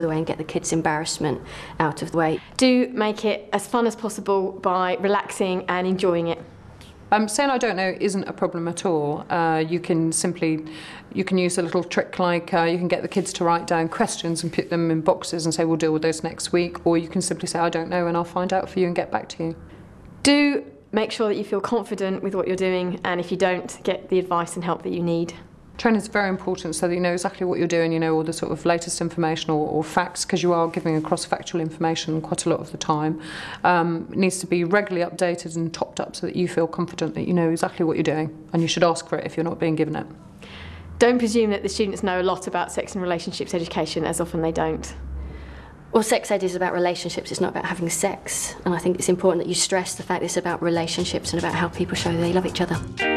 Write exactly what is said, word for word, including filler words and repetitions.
the way and get the kids' embarrassment out of the way. Do make it as fun as possible by relaxing and enjoying it. Um, saying I don't know isn't a problem at all. Uh, you can simply, you can use a little trick like uh, you can get the kids to write down questions and put them in boxes and say we'll deal with those next week, or you can simply say I don't know and I'll find out for you and get back to you. Do make sure that you feel confident with what you're doing, and if you don't, get the advice and help that you need. Training is very important so that you know exactly what you're doing, you know all the sort of latest information or, or facts, because you are giving across factual information quite a lot of the time. Um, it needs to be regularly updated and topped up so that you feel confident that you know exactly what you're doing, and you should ask for it if you're not being given it. Don't presume that the students know a lot about sex and relationships education, as often they don't. Well, sex ed is about relationships, it's not about having sex. And I think it's important that you stress the fact that it's about relationships and about how people show they love each other.